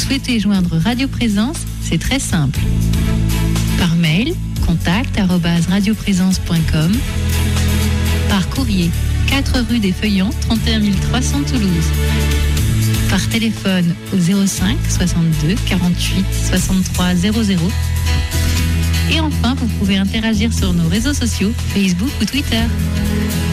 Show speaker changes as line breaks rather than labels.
souhaitez joindre Radio Présence, c'est très simple. Par mail, contact@radioprésence.com. Par courrier, 4 rue des Feuillants, 31 300 Toulouse. Par téléphone au 05 62 48 63 00. Et enfin, vous pouvez interagir sur nos réseaux sociaux, Facebook ou Twitter.